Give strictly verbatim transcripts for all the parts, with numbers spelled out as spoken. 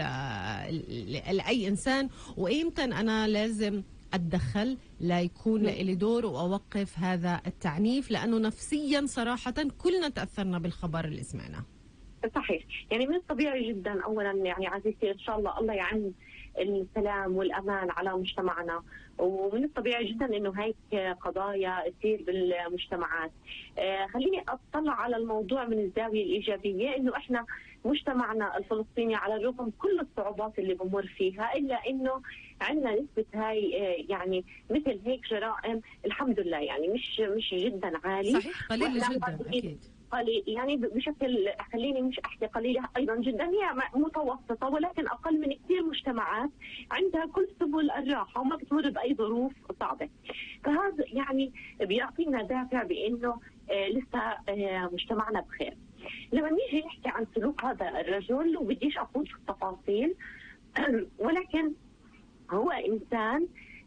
لأي إنسان، وإمتى أنا لازم أتدخل ليكون لي دور وأوقف هذا التعنيف، لأنه نفسيا صراحة كلنا تأثرنا بالخبر اللي سمعناه. صحيح، يعني من الطبيعي جدا أولا يعني عزيزتي إن شاء الله الله يعين السلام والأمان على مجتمعنا، ومن الطبيعي جدا إنه هيك قضايا تصير بالمجتمعات. آه خليني أطلع على الموضوع من الزاوية الإيجابية، إنه إحنا مجتمعنا الفلسطيني على الرغم كل الصعوبات اللي بمر فيها إلا إنه عندنا نسبة هاي آه يعني مثل هيك جرائم الحمد لله يعني مش مش جدا عالي. صحيح، قليل جدا أكيد. قليل يعني بشكل خليني مش احكي قليله ايضا جدا، هي متوسطه ولكن اقل من كثير مجتمعات عندها كل سبل الراحه وما بتمر باي ظروف صعبه. فهذا يعني بيعطينا دافع بانه آه لسه آه مجتمعنا بخير. لما نيجي نحكي عن سلوك هذا الرجل وبديش اخوض في التفاصيل ولكن هو انسان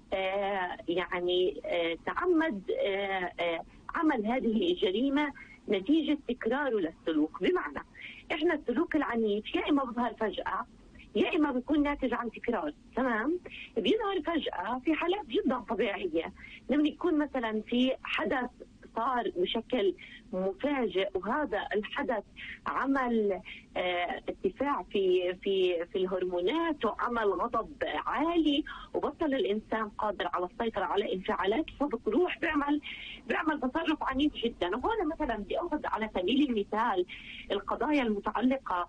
آه يعني آه تعمد آه آه عمل هذه الجريمه نتيجة تكراره للسلوك. بمعنى إحنا السلوك العنيف يا إما بظهر فجأة يا إما بيكون ناتج عن تكرار. تمام، بيظهر فجأة في حالات جدا طبيعية، لما يكون مثلا في حدث صار بشكل مفاجئ وهذا الحدث عمل اه ارتفاع في في في الهرمونات وعمل غضب عالي وبطل الانسان قادر على السيطره على انفعالاته، فبروح بيعمل بيعمل تصرف عنيف جدا. وهنا مثلا بدي اخذ على سبيل المثال القضايا المتعلقه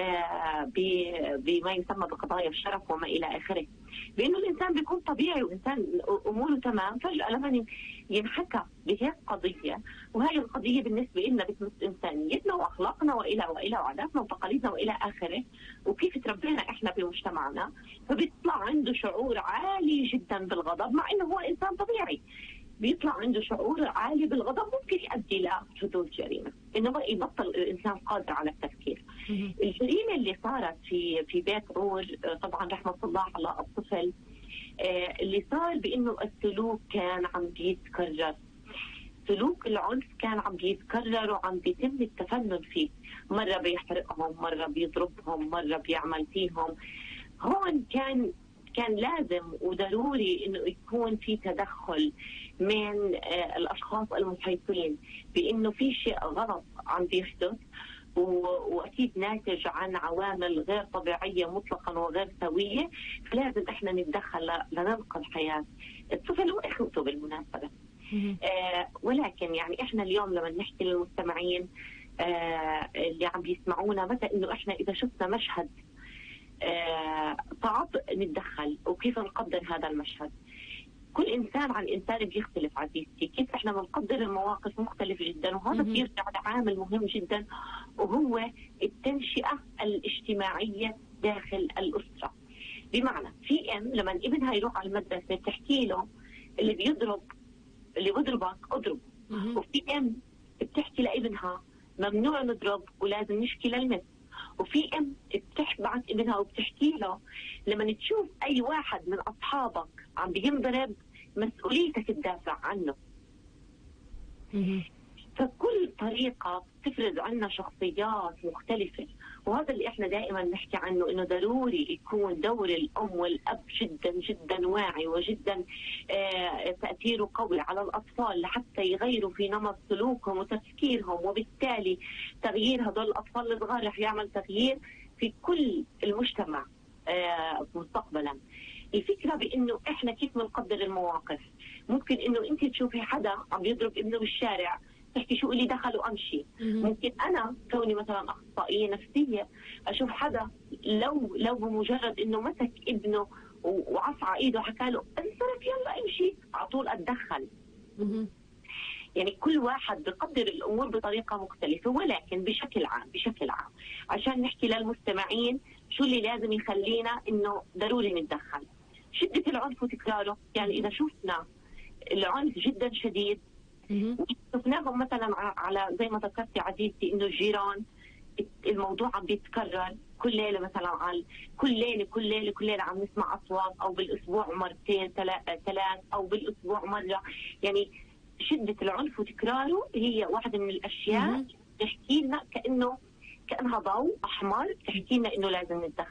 آه بما يسمى بقضايا الشرف وما الى اخره، بانه الانسان بيكون طبيعي وانسان اموره تمام، فجاه لما ينحكى بهيك قضيه، وهي القضيه بالنسبه لنا بتمس انسانيتنا واخلاقنا والى والى وعاداتنا وتقاليدنا والى اخره، وكيف تربينا احنا بمجتمعنا، فبيطلع عنده شعور عالي جدا بالغضب مع انه هو انسان طبيعي. بيطلع عنده شعور عالي بالغضب ممكن يؤدي لحدوث جريمه، انما يبطل الانسان قادر على التفكير. الجريمه اللي صارت في في بيت عور طبعا رحمه الله على الطفل، اللي صار بانه السلوك كان عم بيتكرر، سلوك العنف كان عم بيتكرر وعم بيتم التفنن فيه، مره بيحرقهم، مره بيضربهم، مره بيعمل فيهم. هون كان كان لازم وضروري انه يكون في تدخل من آه الاشخاص المحيطين بانه في شيء غلط عم بيحدث، واكيد ناتج عن عوامل غير طبيعيه مطلقا وغير سويه، فلازم احنا نتدخل لننقذ حياه الطفل واخوته بالمناسبه. آه ولكن يعني احنا اليوم لما نحكي للمستمعين آه اللي عم بيسمعونا مثلا انه احنا اذا شفنا مشهد آه صعب نتدخل وكيف نقدر هذا المشهد. كل انسان عن انسان بيختلف عزيزتي، كيف احنا بنقدر المواقف مختلف جدا، وهذا بيرجع لعامل مهم جدا وهو التنشئه الاجتماعيه داخل الاسره. بمعنى في ام لما ابنها يروح على المدرسه بتحكي له اللي بيضرب اللي بيضربك اضرب، وفي ام بتحكي لابنها ممنوع نضرب ولازم نشكي للمس، وفي ام بتبعت ابنها وبتحكي له لما تشوف اي واحد من اصحابك عم بينضرب مسؤوليتك تدافع عنه. فكل طريقه بتفرض عنا شخصيات مختلفه، وهذا اللي احنا دائما نحكي عنه انه ضروري يكون دور الام والاب جدا جدا واعي وجدا آه تاثيره قوي على الاطفال لحتى يغيروا في نمط سلوكهم وتفكيرهم، وبالتالي تغيير هذول الاطفال الصغار رح يعمل تغيير في كل المجتمع آه مستقبلا. الفكره بانه احنا كيف بنقدر المواقف. ممكن انه انت تشوفي حدا عم يضرب ابنه بالشارع تحكي شو اللي دخل وامشي. ممكن انا كوني مثلا اخصائيه نفسيه اشوف حدا لو لو بمجرد انه مسك ابنه وعصى ايده وحكى له انصرف يلا امشي على طول اتدخل. يعني كل واحد بيقدر الامور بطريقه مختلفه، ولكن بشكل عام بشكل عام عشان نحكي للمستمعين شو اللي لازم يخلينا انه ضروري نتدخل. شده العنف وتكراره، يعني اذا شفنا العنف جدا شديد شفناهم مثلا على زي ما ذكرتي عزيزتي انه الجيران الموضوع عم بيتكرر كل ليله، مثلا على كل ليله كل ليله كل ليله عم نسمع اصوات، او بالاسبوع مرتين ثلاث او بالاسبوع مره. يعني شده العنف وتكراره هي واحده من الاشياء تحكي لنا كانه كانها ضوء احمر تحكي لنا انه لازم نتدخل.